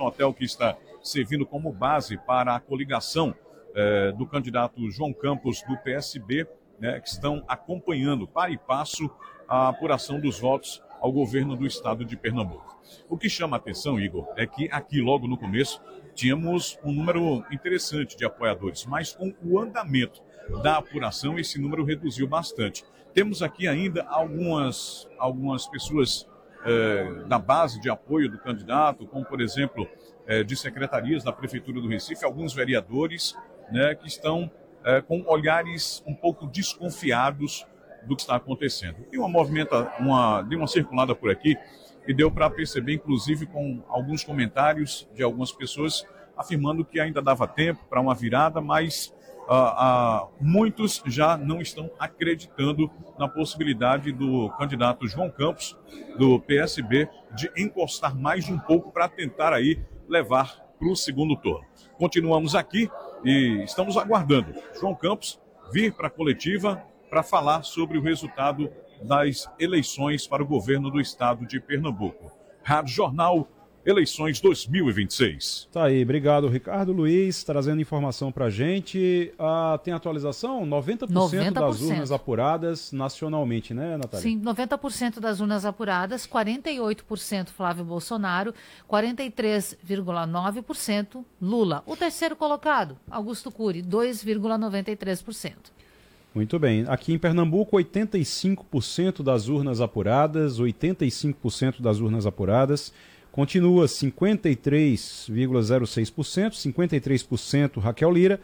hotel que está servindo como base para a coligação do candidato João Campos do PSB, né, que estão acompanhando para e passo a apuração dos votos ao governo do estado de Pernambuco. O que chama a atenção, Igor, é que aqui logo no começo tínhamos um número interessante de apoiadores, mas com o andamento da apuração esse número reduziu bastante. Temos aqui ainda algumas pessoas da base de apoio do candidato, como por exemplo de secretarias da Prefeitura do Recife, alguns vereadores, né, que estão com olhares um pouco desconfiados do que está acontecendo. Deu uma circulada por aqui e deu para perceber, inclusive, com alguns comentários de algumas pessoas afirmando que ainda dava tempo para uma virada, mas muitos já não estão acreditando na possibilidade do candidato João Campos, do PSB, de encostar mais um pouco para tentar aí levar para o segundo turno. Continuamos aqui e estamos aguardando João Campos vir para a coletiva para falar sobre o resultado das eleições para o governo do estado de Pernambuco. Rádio Jornal, eleições 2026. Tá aí, obrigado Ricardo Luiz, trazendo informação pra gente. Tem atualização? 90% das urnas apuradas nacionalmente, né, Natália? Sim, 90% das urnas apuradas, 48% Flávio Bolsonaro, 43,9% Lula. O terceiro colocado, Augusto Cury, 2,93%. Muito bem. Aqui em Pernambuco, 85% das urnas apuradas, 85% das urnas apuradas. Continua 53,06%, 53% Raquel Lira,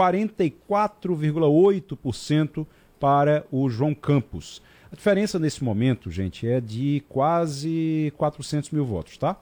44,8% para o João Campos. A diferença nesse momento, gente, é de quase 400 mil votos, tá?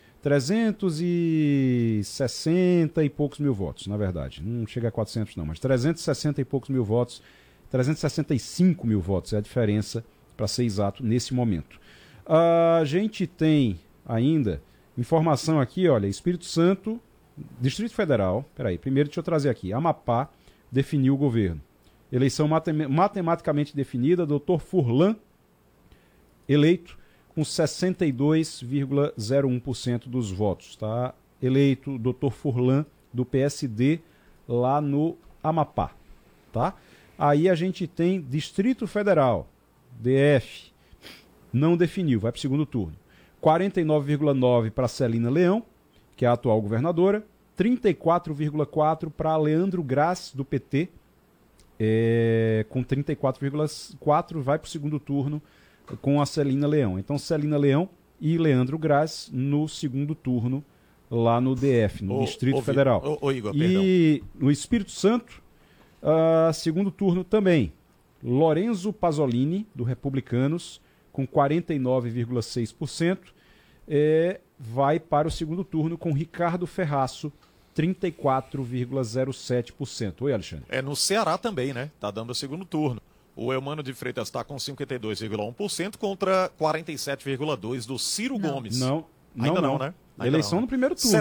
360 e poucos mil votos, na verdade. Não chega a 400 não, mas 360 e poucos mil votos, 365 mil votos é a diferença, para ser exato, nesse momento. A gente tem ainda informação aqui, olha, Espírito Santo, Distrito Federal, primeiro deixa eu trazer aqui, Amapá definiu o governo. Eleição matematicamente definida, Dr. Furlan, eleito com 62,01% dos votos, tá? Eleito Dr. Furlan do PSD lá no Amapá, tá? Aí a gente tem Distrito Federal, DF, não definiu, vai para o segundo turno. 49,9% para Celina Leão, que é a atual governadora, 34,4% para Leandro Graz, do PT, com 34,4% vai para o segundo turno com a Celina Leão. Então, Celina Leão e Leandro Graz no segundo turno lá no DF, no Distrito Federal. Igor, e no Espírito Santo, segundo turno também, Lorenzo Pasolini, do Republicanos, com 49,6%, vai para o segundo turno com Ricardo Ferraço, 34,07%. Oi, Alexandre. No Ceará também, né? Tá dando o segundo turno. O Eumano de Freitas está com 52,1% contra 47,2% do Ciro Gomes. Ainda não, né? Eleição no primeiro turno.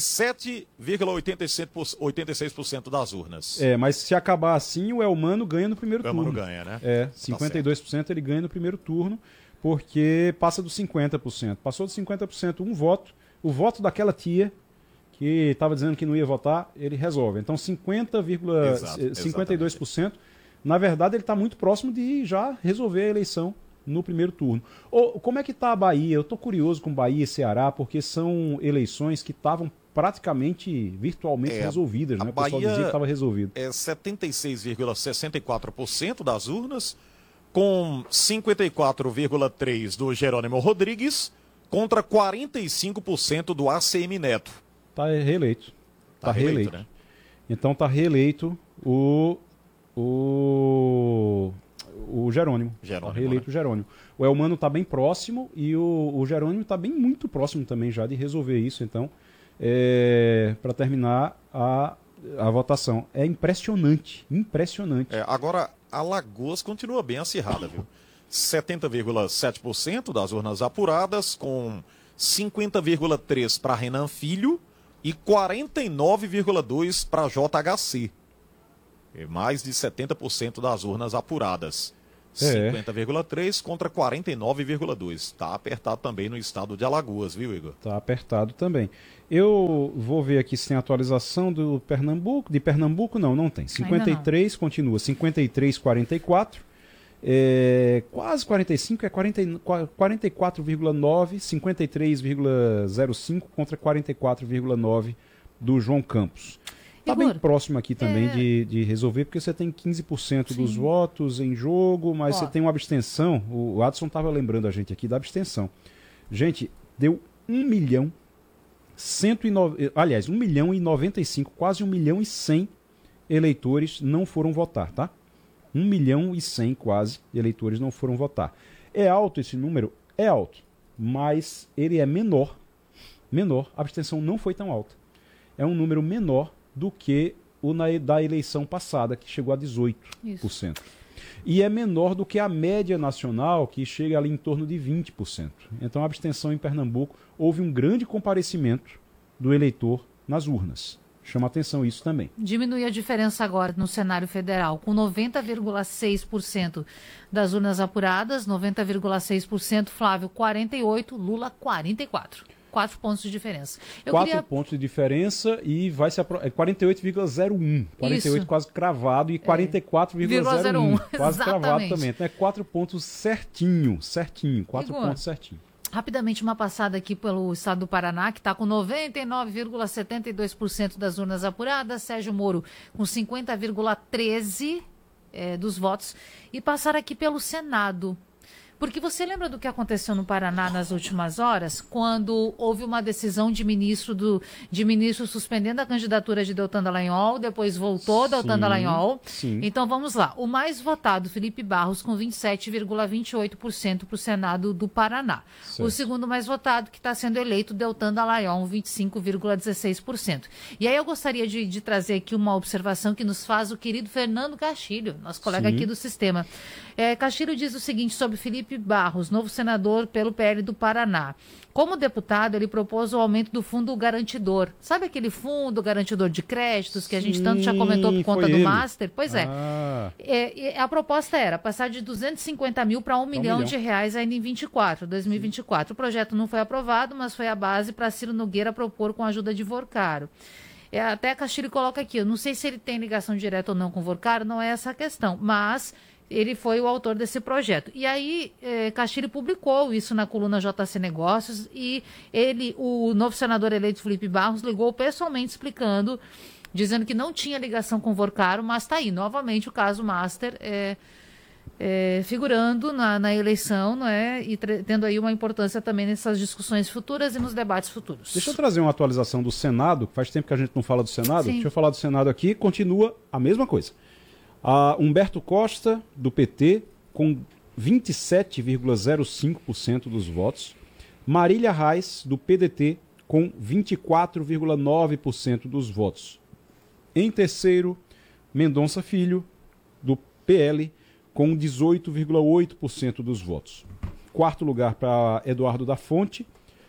77,86% das urnas. Mas se acabar assim, o Elmano ganha no primeiro turno. O Elmano ganha, né? 52% ele ganha no primeiro turno, porque passa dos 50%. Passou dos 50%, um voto, o voto daquela tia que estava dizendo que não ia votar, ele resolve. Então 52%, na verdade ele está muito próximo de já resolver a eleição no primeiro turno. Como é que está a Bahia? Eu estou curioso com Bahia e Ceará, porque são eleições que estavam praticamente virtualmente resolvidas, né? O pessoal dizia que estava resolvido. 76,64% das urnas, com 54,3% do Jerônimo Rodrigues, contra 45% do ACM Neto. Está reeleito. Está reeleito. Né? Então está reeleito o Jerônimo. Tá reeleito, né? O Jerônimo. O Elmano está bem próximo e o Jerônimo está bem muito próximo também já de resolver isso. Então, para terminar a votação. É impressionante. Agora, Alagoas continua bem acirrada, viu? 70,7% das urnas apuradas, com 50,3% para Renan Filho e 49,2% para JHC. Mais de 70% das urnas apuradas. 50,3% contra 49,2%. Está apertado também no estado de Alagoas, viu, Igor? Está apertado também. Eu vou ver aqui se tem atualização do Pernambuco. De Pernambuco, não tem. 53 não. continua. 53, 44. Quase 45, 44,9. 53,05 contra 44,9 do João Campos. Está bem próximo aqui também de resolver, porque você tem 15% dos votos em jogo, mas você tem uma abstenção. O Adson estava lembrando a gente aqui da abstenção. Gente, deu 1 milhão e 95, quase 1 milhão e 100 eleitores não foram votar, tá? 1 milhão e 100 quase eleitores não foram votar. É alto esse número? É alto, mas ele é menor, a abstenção não foi tão alta. É um número menor do que o da eleição passada, que chegou a 18%. Isso. E é menor do que a média nacional, que chega ali em torno de 20%. Então a abstenção em Pernambuco, houve um grande comparecimento do eleitor nas urnas. Chama atenção isso também. Diminui a diferença agora no cenário federal, com 90,6% das urnas apuradas, 90,6%, Flávio 48%, Lula 44%. 4 pontos de diferença. 4 pontos de diferença e vai se 48,01. 48 quase cravado e 44,01. Quase cravado também. Então é 4 pontos certinho. 4 pontos certinho. Rapidamente, uma passada aqui pelo estado do Paraná, que está com 99,72% das urnas apuradas. Sérgio Moro com 50,13% dos votos. E passar aqui pelo Senado. Porque você lembra do que aconteceu no Paraná nas últimas horas, quando houve uma decisão de ministro suspendendo a candidatura de Deltan Dallagnol, depois voltou Deltan Dallagnol. Sim. Então vamos lá. O mais votado, Felipe Barros, com 27,28% para o Senado do Paraná. Certo. O segundo mais votado, que está sendo eleito, Deltan Dallagnol, 25,16%. E aí eu gostaria de trazer aqui uma observação que nos faz o querido Fernando Castilho, nosso colega aqui do Sistema. Castilho diz o seguinte sobre Felipe Barros, novo senador pelo PL do Paraná. Como deputado, ele propôs o aumento do fundo garantidor. Sabe aquele fundo garantidor de créditos que a gente tanto já comentou por conta do Master? Pois a proposta era passar de 250 mil para 1 milhão de reais ainda em 2024. O projeto não foi aprovado, mas foi a base para Ciro Nogueira propor com a ajuda de Vorcaro. Até a Castilho coloca aqui, eu não sei se ele tem ligação direta ou não com o Vorcaro, não é essa a questão, mas ele foi o autor desse projeto. E aí, Castilho publicou isso na coluna JC Negócios e o novo senador eleito Felipe Barros ligou pessoalmente explicando, dizendo que não tinha ligação com o Vorcaro, mas está aí, novamente, o caso Master figurando na eleição, não é? E tendo aí uma importância também nessas discussões futuras e nos debates futuros. Deixa eu trazer uma atualização do Senado, faz tempo que a gente não fala do Senado. Sim. Deixa eu falar do Senado aqui, continua a mesma coisa. Humberto Costa, do PT, com 27,05% dos votos. Marília Reis, do PDT, com 24,9% dos votos. Em terceiro, Mendonça Filho, do PL, com 18,8% dos votos. Quarto lugar para Eduardo da Fonte,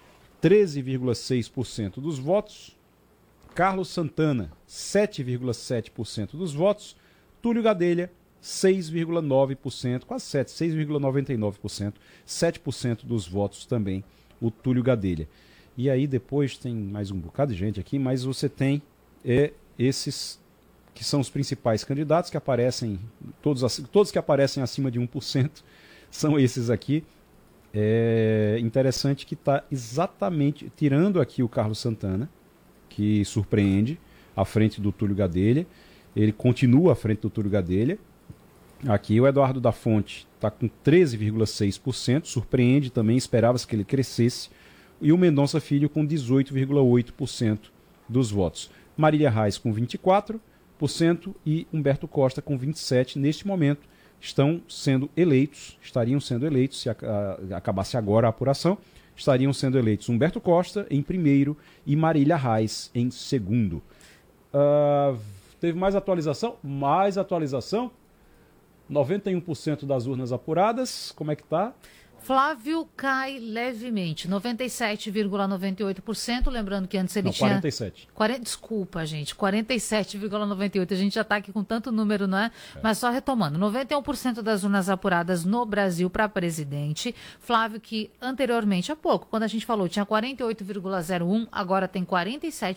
13,6% dos votos. Carlos Santana, 7,7% dos votos. Túlio Gadelha, 6,9%, quase 6,99%, 7% dos votos também, o Túlio Gadelha. E aí depois tem mais um bocado de gente aqui, mas você tem esses que são os principais candidatos que aparecem, todos que aparecem acima de 1%, são esses aqui. É interessante que está exatamente, tirando aqui o Carlos Santana, que surpreende, à frente do Túlio Gadelha. Ele continua à frente do Túlio Gadelha. Aqui o Eduardo da Fonte está com 13,6%, surpreende também, esperava-se que ele crescesse. E o Mendonça Filho com 18,8% dos votos. Marília Reis com 24% e Humberto Costa com 27%. Neste momento estariam sendo eleitos, se acabasse agora a apuração, estariam sendo eleitos Humberto Costa em primeiro e Marília Reis em segundo. Teve mais atualização? 91% das urnas apuradas. Como é que tá? Flávio cai levemente, 97,98%. Lembrando que antes ele tinha... 47. Desculpa, gente, 47,98%. A gente já está aqui com tanto número, não é? Mas só retomando, 91% das urnas apuradas no Brasil para presidente. Flávio, que anteriormente, há pouco, quando a gente falou, tinha 48,01%, agora tem 47,98%.